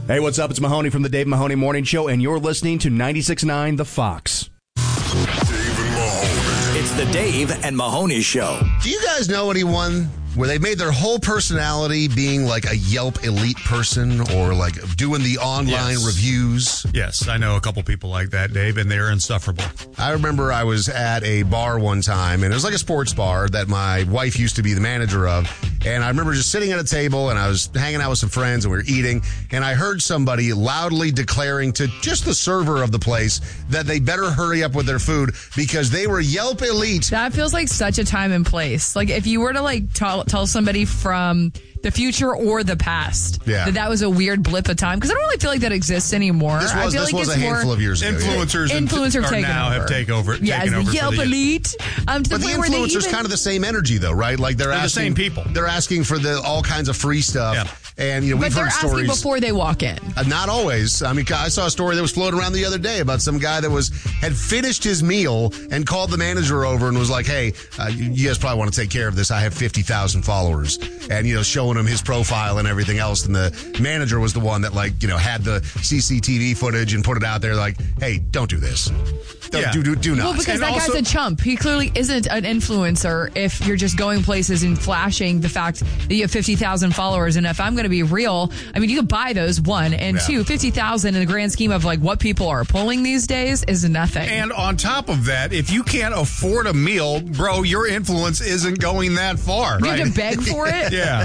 Hey, what's up? It's Mahoney from the Dave Mahoney Morning Show, and you're listening to 96.9 The Fox. Dave and Mahoney. It's the Dave and Mahoney Show. Do you guys know anyone where they've made their whole personality being like a Yelp elite person or like doing the online reviews? Yes, I know a couple people like that, Dave, and they're insufferable. I remember I was at a bar one time, and it was like a sports bar that my wife used to be the manager of. And I remember just sitting at a table, and I was hanging out with some friends, and we were eating, and I heard somebody loudly declaring to just the server of the place that they better hurry up with their food because they were Yelp elite. That feels like such a time and place. Like if you were to like tell somebody from the future or the past that was a weird blip of time, because I don't really feel like that exists anymore. This I was, feel this like was it's a handful more of years ago. Influencer taken now over. have taken over. Yeah, taken as over the Yelp elite. To But the point where they influencers even, kind of the same energy, though, right? Like they're the asking same people. They're asking for all kinds of free stuff. Yeah. And, you know, but we've they're heard asking stories. before they walk in. Not always. I mean, I saw a story that was floating around the other day about some guy that had finished his meal and called the manager over and was like, hey, you guys probably want to take care of this. I have 50,000 followers. And, you know, showing him his profile and everything else. And the manager was the one that, like, you know, had the CCTV footage and put it out there like, hey, don't do this. Do not. Well, because And that also- guy's a chump. He clearly isn't an influencer if you're just going places and flashing the fact that you have 50,000 followers. And if I'm going to be real, I mean, you could buy those, one. And two, 50,000 in the grand scheme of like what people are pulling these days is nothing. And on top of that, if you can't afford a meal, bro, your influence isn't going that far. You have to beg for it? Yeah.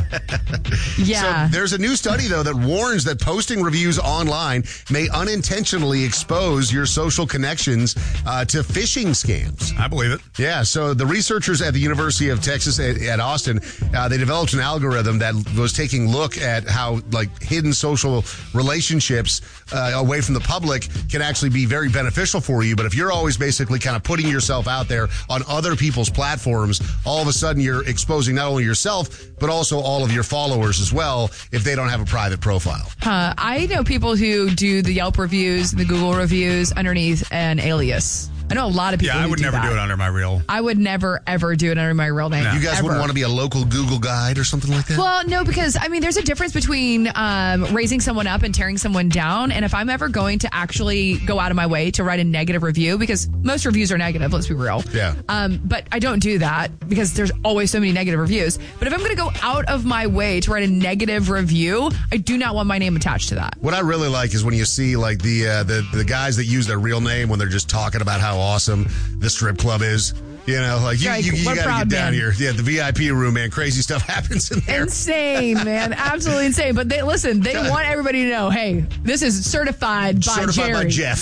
Yeah. So there's a new study, though, that warns that posting reviews online may unintentionally expose your social connections to phishing scams. I believe it. Yeah, so the researchers at the University of Texas at Austin, they developed an algorithm that was taking a look at how like hidden social relationships away from the public can actually be very beneficial for you. But if you're always basically kind of putting yourself out there on other people's platforms, all of a sudden you're exposing not only yourself, but also all of your followers as well if they don't have a private profile. I know people who do the Yelp reviews, the Google reviews underneath an alias. I know a lot of people Yeah, I who would never that. do it under my real. I would never, ever do it under my real name. You guys ever. wouldn't want to be a local Google guide or something like that? Well, no, because, I mean, there's a difference between raising someone up and tearing someone down. And if I'm ever going to actually go out of my way to write a negative review, because most reviews are negative, let's be real. Yeah. But I don't do that because there's always so many negative reviews. But if I'm going to go out of my way to write a negative review, I do not want my name attached to that. What I really like is when you see like the guys that use their real name when they're just talking about how awesome the strip club is. You know, like you got to get down here. Yeah, the VIP room, man. Crazy stuff happens in there. Insane, man. Absolutely insane. But they want everybody to know, hey, this is certified by Certified Jerry. by Jeff.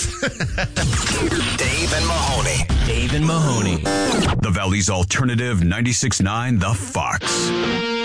Dave and Mahoney. Dave and Mahoney. The Valley's alternative 96.9 The Fox.